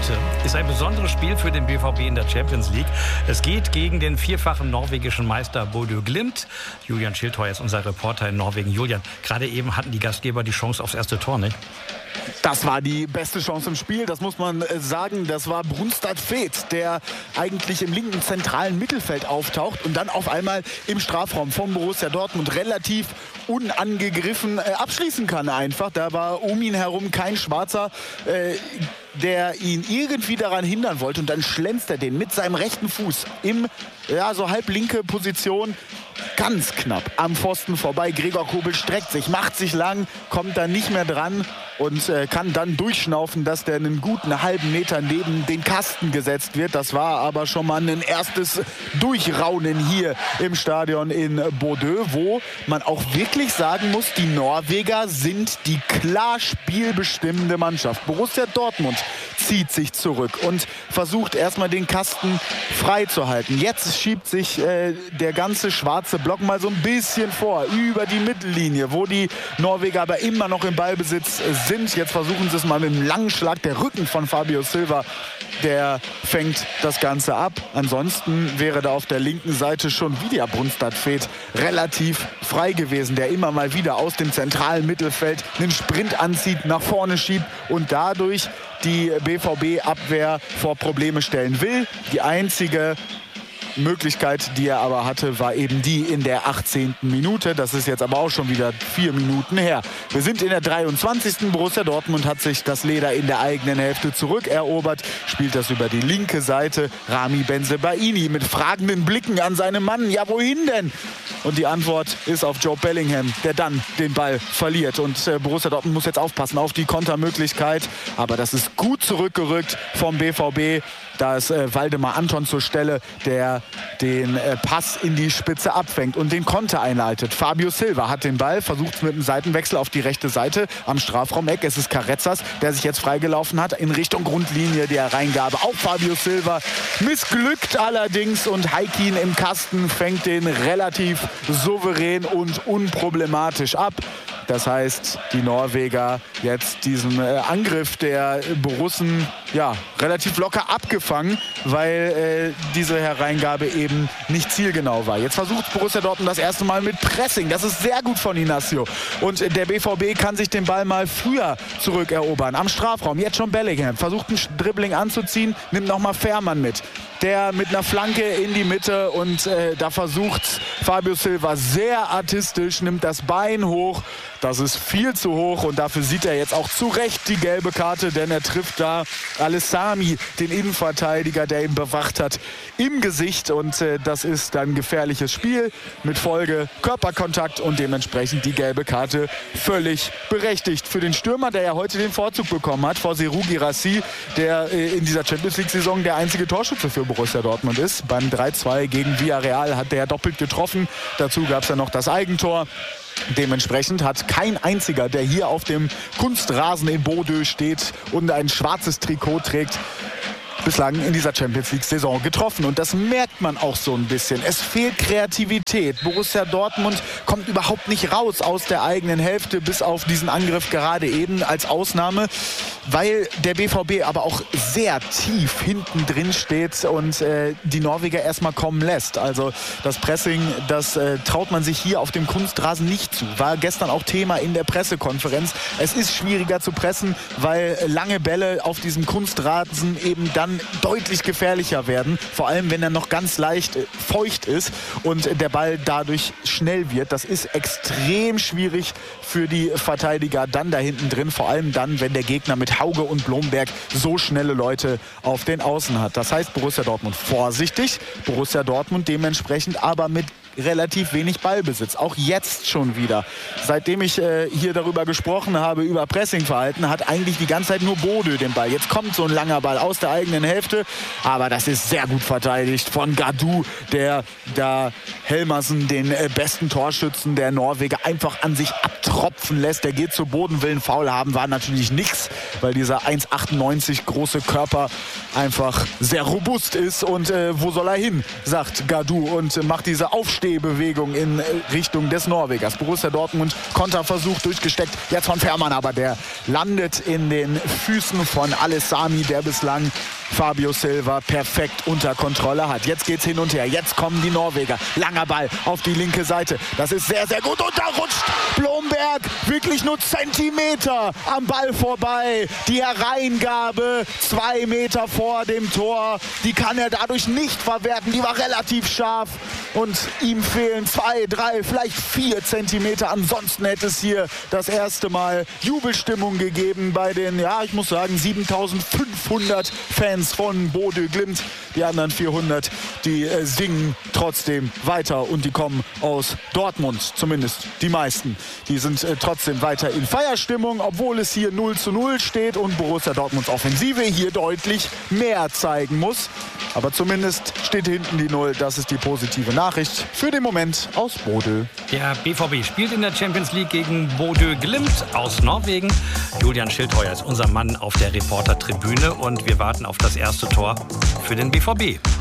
Heute ist ein besonderes Spiel für den BVB in der Champions League. Es geht gegen den vierfachen norwegischen Meister Bodø Glimt. Julian Schildheuer ist unser Reporter in Norwegen. Julian, gerade eben hatten die Gastgeber die Chance aufs erste Tor, nicht? Das war die beste Chance im Spiel, das muss man sagen. Das war Brunstad Fet, der eigentlich im linken zentralen Mittelfeld auftaucht und dann auf einmal im Strafraum von Borussia Dortmund relativ unangegriffen abschließen kann einfach. Da war um ihn herum kein Schwarzer, der ihn irgendwie daran hindern wollte. Und dann schlänzt er den mit seinem rechten Fuß im, so halblinke Position ganz knapp am Pfosten vorbei. Gregor Kobel streckt sich, macht sich lang, kommt dann nicht mehr dran und kann dann durchschnaufen, dass der einen guten halben Meter neben den Kasten gesetzt wird. Das war aber schon mal ein erstes Durchraunen hier im Stadion in Bodø, wo man auch wirklich sagen muss, die Norweger sind die klar spielbestimmende Mannschaft. Borussia Dortmund zieht sich zurück und versucht erstmal den Kasten freizuhalten. Jetzt schiebt sich der ganze schwarze Block mal so ein bisschen vor, über die Mittellinie, wo die Norweger aber immer noch im Ballbesitz sind. Jetzt versuchen sie es mal mit einem langen Schlag. Der Rücken von Fabio Silva, der fängt das Ganze ab. Ansonsten wäre da auf der linken Seite schon wieder Brunstad Fet relativ frei gewesen, der immer mal wieder aus dem zentralen Mittelfeld einen Sprint anzieht, nach vorne schiebt und dadurch die BVB-Abwehr vor Probleme stellen will. Die einzige Möglichkeit, die er aber hatte, war eben die in der 18. Minute. Das ist jetzt aber auch schon wieder 4 Minuten her. Wir sind in der 23. Borussia Dortmund hat sich das Leder in der eigenen Hälfte zurückerobert, spielt das über die linke Seite. Rami Bensebaini mit fragenden Blicken an seinen Mann. Ja, wohin denn? Und die Antwort ist auf Joe Bellingham, der dann den Ball verliert. Und Borussia Dortmund muss jetzt aufpassen auf die Kontermöglichkeit. Aber das ist gut zurückgerückt vom BVB. Da ist Waldemar Anton zur Stelle, der den Pass in die Spitze abfängt und den Konter einleitet. Fabio Silva hat den Ball, versucht es mit einem Seitenwechsel auf die rechte Seite am Strafraumeck. Es ist Carrezzas, der sich jetzt freigelaufen hat in Richtung Grundlinie. Die Hereingabe auf Fabio Silva missglückt allerdings und Heikin im Kasten fängt den relativ souverän und unproblematisch ab. Das heißt, die Norweger jetzt diesen Angriff der Borussen relativ locker abgefangen, weil diese Hereingabe eben nicht zielgenau war. Jetzt versucht Borussia Dortmund das erste Mal mit Pressing. Das ist sehr gut von Inacio. Und der BVB kann sich den Ball mal früher zurückerobern. Am Strafraum, jetzt schon Bellingham. Versucht ein Dribbling anzuziehen, nimmt nochmal Fährmann mit. Der mit einer Flanke in die Mitte und da versucht Fabio Silva sehr artistisch, nimmt das Bein hoch. Das ist viel zu hoch und dafür sieht er jetzt auch zu Recht die gelbe Karte, denn er trifft da Alessami, den Innenverteidiger, der ihn bewacht hat, im Gesicht und das ist dann gefährliches Spiel mit Folge Körperkontakt und dementsprechend die gelbe Karte völlig berechtigt für den Stürmer, der ja heute den Vorzug bekommen hat vor Serhou Guirassy, der in dieser Champions-League-Saison der einzige Torschütze für Borussia Dortmund ist. Beim 3-2 gegen Villarreal hat der doppelt getroffen. Dazu gab es ja noch das Eigentor. Dementsprechend hat kein einziger, der hier auf dem Kunstrasen in Bodø steht und ein schwarzes Trikot trägt, bislang in dieser Champions-League-Saison getroffen. Und das merkt man auch so ein bisschen. Es fehlt Kreativität. Borussia Dortmund kommt überhaupt nicht raus aus der eigenen Hälfte, bis auf diesen Angriff gerade eben als Ausnahme, weil der BVB aber auch sehr tief hinten drin steht und die Norweger erstmal kommen lässt. Also das Pressing, das traut man sich hier auf dem Kunstrasen nicht zu. War gestern auch Thema in der Pressekonferenz. Es ist schwieriger zu pressen, weil lange Bälle auf diesem Kunstrasen eben dann deutlich gefährlicher werden. Vor allem, wenn er noch ganz leicht feucht ist und der Ball dadurch schnell wird. Das ist extrem schwierig für die Verteidiger dann da hinten drin. Vor allem dann, wenn der Gegner mit Hauge und Blomberg so schnelle Leute auf den Außen hat. Das heißt, Borussia Dortmund vorsichtig. Borussia Dortmund dementsprechend aber mit relativ wenig Ballbesitz. Auch jetzt schon wieder. Seitdem ich hier darüber gesprochen habe, über Pressingverhalten, hat eigentlich die ganze Zeit nur Bodø den Ball. Jetzt kommt so ein langer Ball aus der eigenen Hälfte, aber das ist sehr gut verteidigt von Gadou, der da Helmersen, den besten Torschützen der Norweger, einfach an sich abtropfen lässt. Der geht zu Boden, will einen Foul haben, war natürlich nichts, weil dieser 1,98 große Körper einfach sehr robust ist. Und wo soll er hin, sagt Gadou und macht diese Aufstehung Drehbewegung in Richtung des Norwegers. Borussia Dortmund, Konterversuch durchgesteckt, jetzt von Fährmann, aber der landet in den Füßen von Alessami, der bislang Fabio Silva perfekt unter Kontrolle hat. Jetzt geht's hin und her, jetzt kommen die Norweger. Langer Ball auf die linke Seite, das ist sehr, sehr gut und da rutscht Blomberg wirklich nur Zentimeter am Ball vorbei. Die Hereingabe 2 Meter vor dem Tor, die kann er dadurch nicht verwerten, die war relativ scharf und ihm fehlen 2, 3, vielleicht 4 Zentimeter. Ansonsten hätte es hier das erste Mal Jubelstimmung gegeben bei den, ja, ich muss sagen, 7500 Fans von Bodø Glimt. Die anderen 400, die singen trotzdem weiter und die kommen aus Dortmund, zumindest die meisten. Die sind trotzdem weiter in Feierstimmung, obwohl es hier 0:0 steht und Borussia Dortmunds Offensive hier deutlich mehr zeigen muss. Aber zumindest steht hinten die 0. Das ist die positive Nachricht für den Moment aus Bodø. Der BVB spielt in der Champions League gegen Bodø Glimt aus Norwegen. Julian Schildheuer ist unser Mann auf der Reportertribüne und wir warten auf das erste Tor für den BVB.